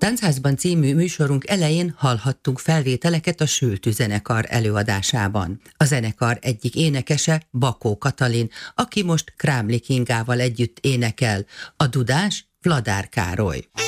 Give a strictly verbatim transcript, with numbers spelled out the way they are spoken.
Táncházban című műsorunk elején hallhattunk felvételeket a Sültű zenekar előadásában. A zenekar egyik énekese Bakó Katalin, aki most Krámli Kingával együtt énekel, a dudás Vladár Károly.